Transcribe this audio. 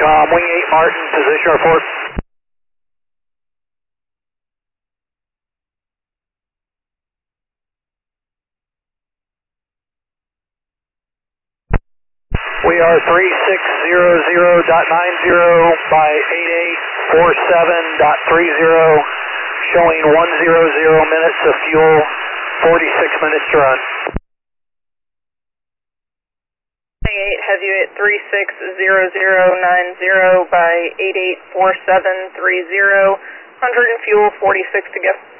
Wing 8 Martin, position report. We are 3600.90 by 8847.30, showing 100 minutes of fuel, 46 minutes to run. Wing 8 has you at 360090 by 884730, 100 in fuel, 46 to go.